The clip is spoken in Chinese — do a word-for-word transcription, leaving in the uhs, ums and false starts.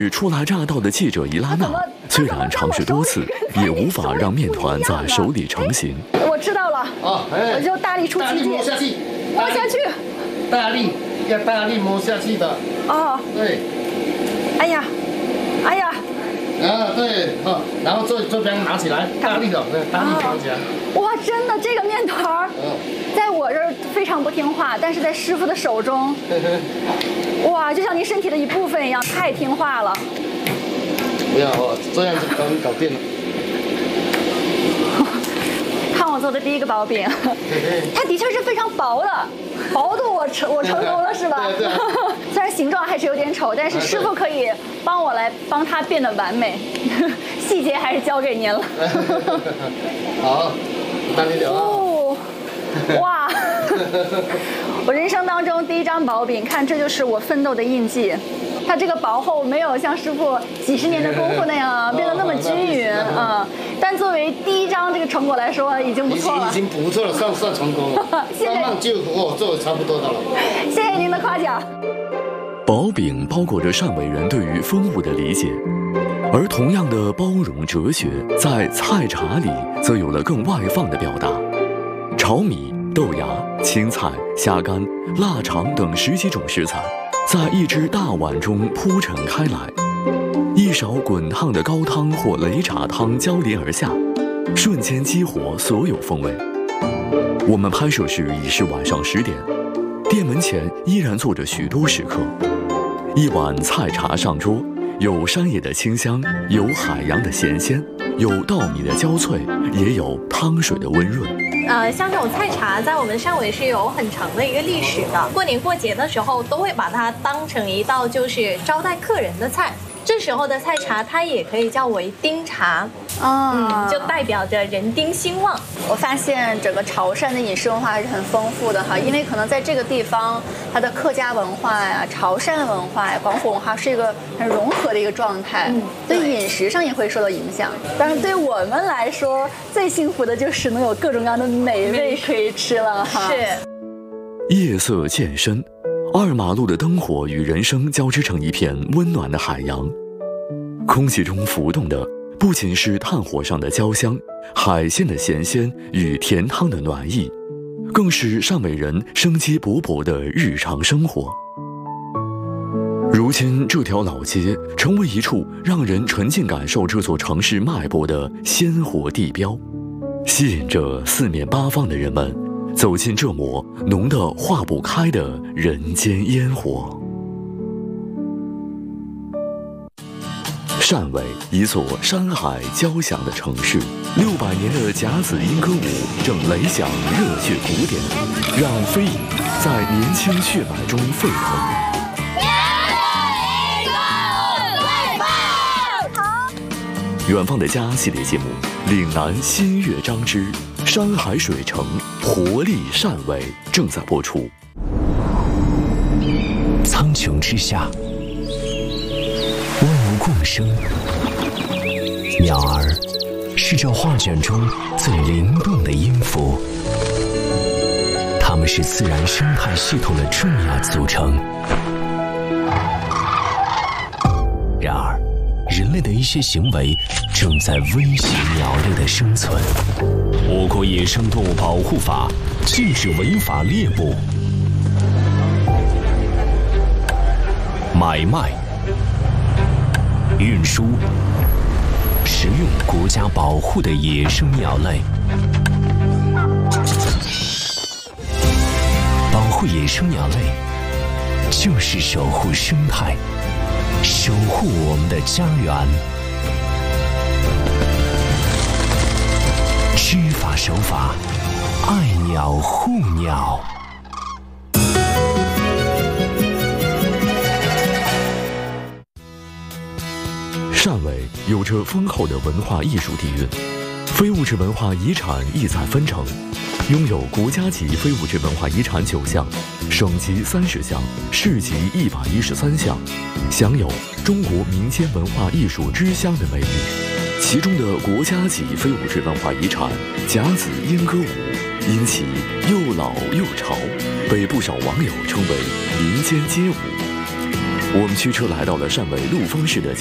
初来乍到的记者伊拉娜，虽然尝试多次，也无法让面团在手里成型。 我知道了，啊，哎，我就大力出奇迹， 摸下去， 摸下去， 大力要大力摸下去的。哦，对。 哎呀，哎呀。 啊，对，好，然后这这边拿起来，大力的，对，大力拿起来。 哇，真的，这个面团儿，在我这儿非常不听话，但是在师傅的手中，哇，就像您身体的一部分一样，太听话了。 不要哦，这样就搞搞定了。 看我做的第一个薄饼，它的确是非常薄的，薄度我成我成功了是吧？ 对对。 虽然形状还是有点丑，但是师傅可以帮我来帮它变得完美，细节还是交给您了。 好，那你聊。 哦，哇！我人生当中第一张薄饼，看这就是我奋斗的印记。它这个薄厚没有像师傅几十年的功夫那样变得那么均匀啊、嗯，但作为第一张这个成果来说，已经不错了， 已经不错了，算算成功了。 谢谢。慢慢就哦，做的差不多的了。 谢谢您的夸奖。 薄饼包裹着汕尾人对于风物的理解，而同样的包容哲学，在菜茶里则有了更外放的表达。炒米、豆芽、青菜、虾干、腊肠等十几种食材，在一只大碗中铺陈开来，一勺滚烫的高汤或擂茶汤交连而下，瞬间激活所有风味。我们拍摄时已是晚上十点，店门前依然坐着许多食客。一碗菜茶上桌，有山野的清香，有海洋的咸鲜，有稻米的焦脆，也有汤水的温润。 呃，像这种菜茶在我们汕尾是有很长的一个历史的，过年过节的时候都会把它当成一道就是招待客人的菜。这时候的菜茶它也可以叫为丁茶，嗯，就代表着人丁兴旺。 我发现整个潮汕的饮食文化还是很丰富的哈，因为可能在这个地方，它的客家文化呀、潮汕文化呀、广府文化是一个很融合的一个状态，嗯，对饮食上也会受到影响。但是对我们来说，最幸福的就是能有各种各样的美味可以吃了哈。 是。 夜色渐深。二马路的灯火与人声交织成一片温暖的海洋，空气中浮动的不仅是炭火上的焦香、海鲜的咸鲜与甜汤的暖意，更是汕尾人生机勃勃的日常生活。如今这条老街成为一处让人沉浸感受这座城市脉搏的鲜活地标，吸引着四面八方的人们走进这抹浓得化不开的人间烟火。汕尾，一座山海交响的城市，六百年的甲子莺歌舞正雷响热血鼓点，让飞影在年轻血脉中沸腾。远方的家系列节目《岭南新乐章之山海水城活力汕尾》正在播出。 苍穹之下，万物共生，鸟儿是这画卷中最灵动的音符，它们是自然生态系统的重要组成。然而人类的一些行为正在威胁鸟类的生存。我国野生动物保护法禁止违法猎捕、买卖、运输、食用国家保护的野生鸟类。保护野生鸟类，就是守护生态，守护我们的家园。知法守法，爱鸟护鸟。 汕尾有着丰厚的文化艺术底蕴，非物质文化遗产意在纷呈，拥有国家级非物质文化遗产九项，省级三十项，市级一百一十三项，享有中国民间文化艺术之乡的美誉。其中的国家级非物质文化遗产甲子莺歌舞，因其又老又潮，被不少网友称为民间街舞。 我们驱车来到了汕尾陆丰市的